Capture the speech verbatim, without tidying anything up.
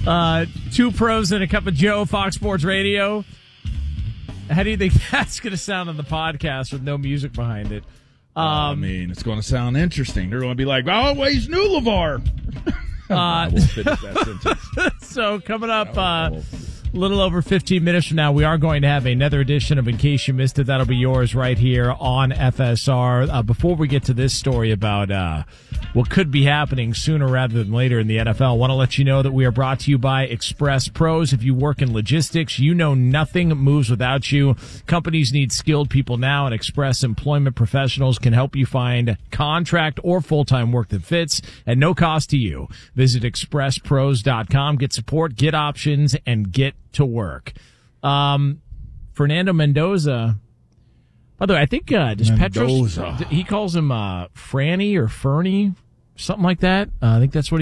Uh, two pros and a cup of Joe, Fox Sports Radio. How do you think that's going to sound on the podcast with no music behind it? Um, I mean, it's going to sound interesting. They're going to be like, I always knew LeVar. Uh, I won't finish that sentence. So coming up uh, a little over fifteen minutes from now, we are going to have another edition of In Case You Missed It. That'll be yours right here on F S R. Uh, before we get to this story about uh, what could be happening sooner rather than later in the N F L, I want to let you know that we are brought to you by Express Pros. If you work in logistics, you know nothing moves without you. Companies need skilled people now, and Express Employment Professionals can help you find contract or full-time work that fits at no cost to you. Visit express pros dot com. Get support, get options, and get to work. Um, Fernando Mendoza. By the way, I think uh, does Petros, he calls him uh, Franny or Fernie, something like that. Uh, I think that's what he